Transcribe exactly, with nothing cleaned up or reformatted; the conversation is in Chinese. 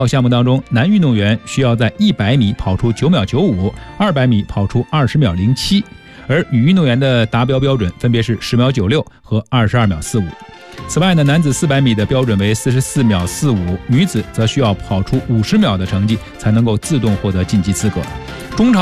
项目当中，男运动员需要在一百米跑出九秒九五，二百米跑出二十秒零七，而女运动员的达标标准分别是十秒九六和二十二秒四五。此外呢，男子四百米的标准为四十四秒四五，女子则需要跑出五十秒的成绩才能够自动获得晋级资格。中长